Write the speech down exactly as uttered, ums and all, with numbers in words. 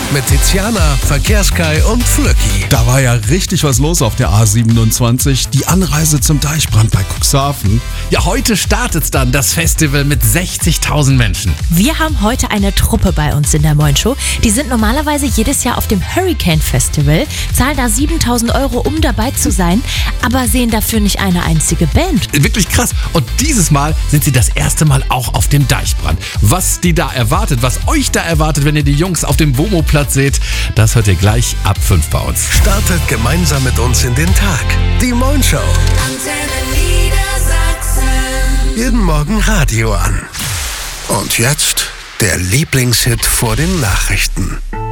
Mit Tiziana, Verkehrskai und Flöcki. Da war ja richtig was los auf der A siebenundzwanzig. Die Anreise zum Deichbrand bei Cuxhaven. Ja, heute startet's dann, das Festival mit sechzigtausend Menschen. Wir haben heute eine Truppe bei uns in der Moin Show. Die sind normalerweise jedes Jahr auf dem Hurricane Festival, zahlen da siebentausend Euro, um dabei zu sein, aber sehen dafür nicht eine einzige Band. Wirklich krass. Und dieses Mal sind sie das erste Mal auch auf dem Deichbrand. Was die da erwartet, was euch da erwartet, wenn ihr die Jungs auf dem WOMO-Platz seht, das hört ihr gleich ab fünf bei uns. Startet gemeinsam mit uns in den Tag. Die Moin Show. Jeden Morgen Radio an. Und jetzt der Lieblingshit vor den Nachrichten.